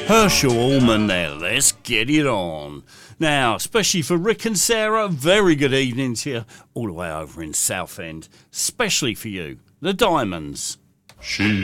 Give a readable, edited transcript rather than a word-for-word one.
Herschel Allman there, let's get it on. Now, especially for Rick and Sarah, very good evening to you, all the way over in Southend, especially for you, the Diamonds. She